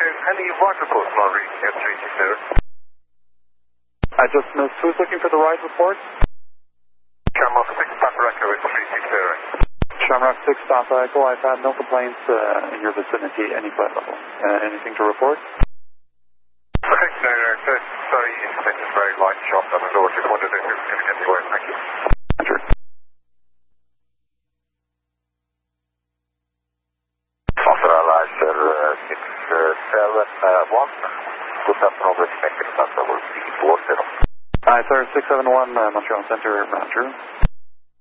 any ride reports not reading at 360? I just missed. Who's looking for the ride report? Shamrock 6 Papa Echo at 360. Shamrock 6 Papa Echo. I've had no complaints in your vicinity, any flight level. Anything to report? Okay, no, sorry, internet is very light shot on the door. Just wondered if it was going to get anywhere. Thank you. Roger. Authorizer 671. Good afternoon, respecting Santa will be 40. Hi, sir, 671 Montreal Center, Roger.